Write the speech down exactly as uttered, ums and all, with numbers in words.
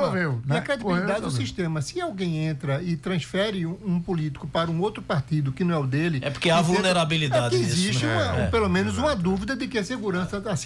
resolveu. E né? a credibilidade Correu, do sistema. Se alguém entra e transfere um, um político para um outro partido que não é o dele... É porque há vulnerabilidade é que existe nisso, né? uma, é. pelo menos uma dúvida de que a segurança está